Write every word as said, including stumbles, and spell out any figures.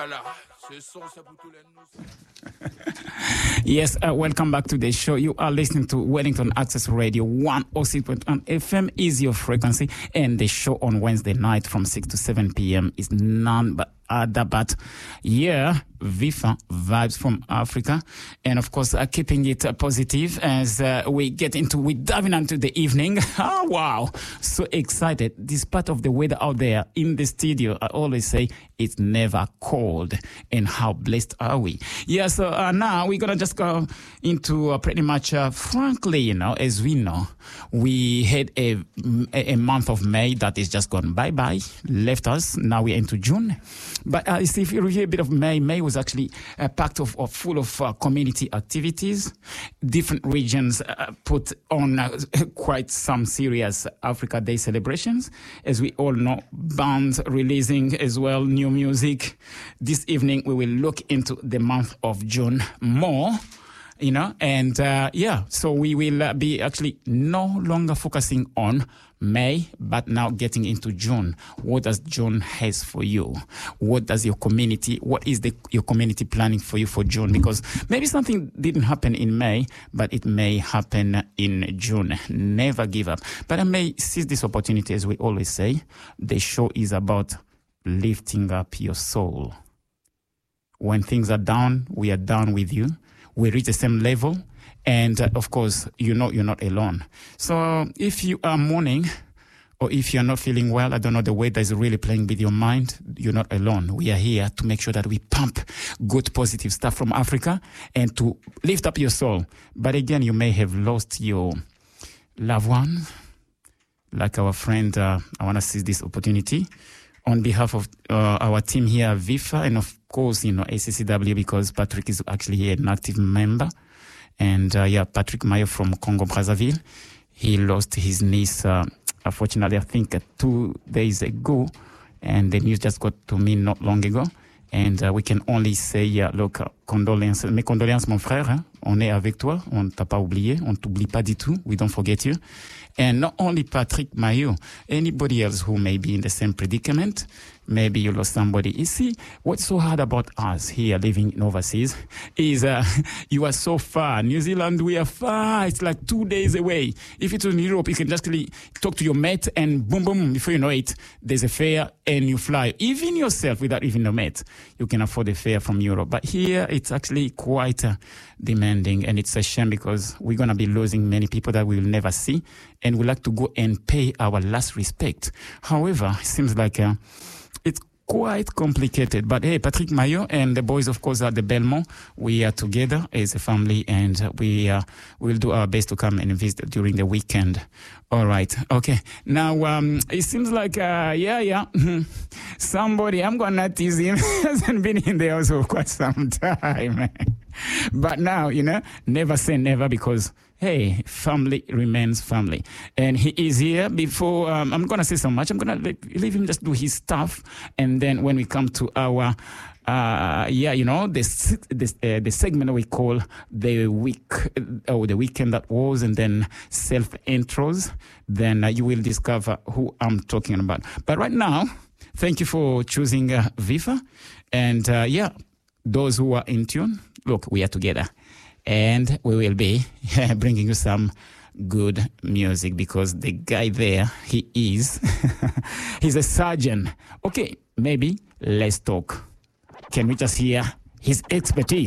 Voilà. Ce son, ça pour tous les Yes, uh, welcome back to the show. You are listening to Wellington Access Radio one oh six point one F M is your frequency, and the show on Wednesday night from six to seven p.m. is none but other but yeah, Vifa Vibes from Africa, and of course uh, keeping it uh, positive as uh, we get into we diving into the evening. Oh wow, so excited! Despite of the weather out there in the studio, I always say it's never cold, and how blessed are we? Yeah, so uh, now we're gonna just go into uh, pretty much uh, frankly, you know, as we know, we had a a month of May that is just gone bye bye, left us. Now we're into June. But uh, see, if you review a bit of May, May was actually uh, packed of, of full of uh, community activities. Different regions uh, put on uh, quite some serious Africa Day celebrations. As we all know, bands releasing as well new music. This evening, we will look into the month of June more. You know, and uh, yeah, so we will uh, be actually no longer focusing on May, but now getting into June. What does June has for you? What does your community, what is the your community planning for you for June? Because maybe something didn't happen in May, but it may happen in June. Never give up. But I may seize this opportunity, as we always say, the show is about lifting up your soul. When things are down, we are down with you. We reach the same level, and uh, of course, you know you're not alone. So if you are mourning, or if you're not feeling well, I don't know, the weather is really playing with your mind, you're not alone. We are here to make sure that we pump good, positive stuff from Africa and to lift up your soul. But again, you may have lost your loved one, like our friend. Uh, I want to seize this opportunity on behalf of uh, our team here at Vifa, and of course, you know, A C C W, because Patrick is actually here, an active member. And uh, yeah, Patrick Mayo from Congo Brazzaville, he lost his niece, uh, unfortunately, I think uh, two days ago, and the news just got to me not long ago. And uh, we can only say, uh, look, uh, condolences, mes condoléances, mon frère, hein? On est avec toi, on ne t'a pas oublié, on ne t'oublie pas du tout, we don't forget you. And not only Patrick Mayo, anybody else who may be in the same predicament, maybe you lost somebody. You see, what's so hard about us here living in overseas is uh, you are so far. New Zealand, we are far. It's like two days away. If it's in Europe, you can just really talk to your mate and boom, boom, before you know it, there's a fare and you fly. Even yourself, without even a mate, you can afford a fare from Europe. But here, it's actually quite uh, demanding, and it's a shame because we're going to be losing many people that we will never see, and we like to go and pay our last respect. However, it seems like uh, it's quite complicated. But hey, Patrick Mayo and the boys, of course, at the Belmont, we are together as a family, and we uh, will do our best to come and visit during the weekend. All right. Okay. Now, um, it seems like, uh, yeah, yeah, somebody, I'm going to tease him, hasn't been in the house for quite some time. But now, you know, never say never, because hey, family remains family. And he is here. Before, um, I'm going to say so much. I'm going to leave him just do his stuff. And then when we come to our, uh, yeah, you know, this, this uh, the segment we call the week, or the weekend that was, and then self-intros, then uh, you will discover who I'm talking about. But right now, thank you for choosing uh, Vifa. And uh, yeah, those who are in tune, look, we are together. And we will be bringing you some good music, because the guy there, he is, he's a surgeon. Okay, maybe let's talk. Can we just hear his expertise?